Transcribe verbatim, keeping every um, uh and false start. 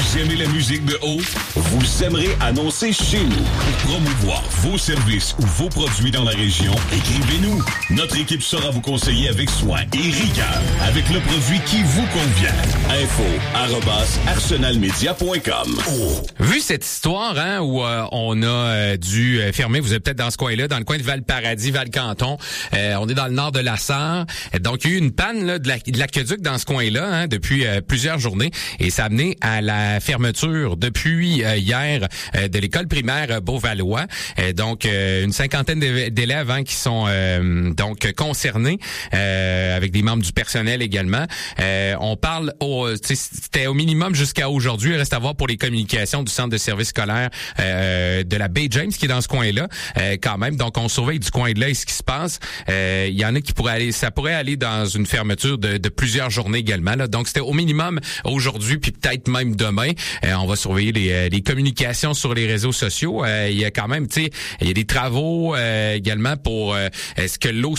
Vous aimez la musique de haut? Vous aimerez annoncer chez nous. Pour promouvoir vos services ou vos produits dans la région, écrivez-nous. Notre équipe saura vous conseiller avec soin et rigueur, avec le produit qui vous convient. Info arobase arsenalmedia point com. Oh. Vu cette histoire hein, où euh, on a euh, dû euh, fermer, vous êtes peut-être dans ce coin-là, dans le coin de Val-Paradis, Val-Canton, euh, on est dans le nord de la Sarre. Donc, il y a eu une panne là, de, la, de l'aqueduc dans ce coin-là hein, depuis euh, plusieurs journées et ça a amené à la fermeture depuis euh, hier euh, de l'école primaire Beauvalois. Euh, donc, euh, une cinquantaine d'élèves hein, qui sont euh, donc concernés euh, avec des membres du personnel également. Euh, on parle, au, c'était au minimum jusqu'à aujourd'hui. Il reste à voir pour les communications du centre de service scolaire euh, de la Baie James qui est dans ce coin-là euh, quand même. Donc, on surveille du coin de là et ce qui se passe. Euh, il y en a qui pourraient aller, ça pourrait aller dans une fermeture de, de plusieurs journées également. Là. Donc, c'était au minimum aujourd'hui puis peut-être même demain. Euh, on va surveiller les, les communications sur les réseaux sociaux. Euh, il y a quand même, tu sais, il y a des travaux euh, également pour euh, est-ce que l'eau